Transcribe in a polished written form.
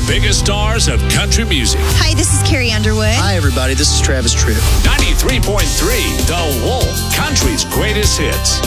biggest stars of country music. Hi, this is Carrie Underwood. Hi, everybody. This is Travis Tritt. 93.3 The Wolf, country's greatest hits.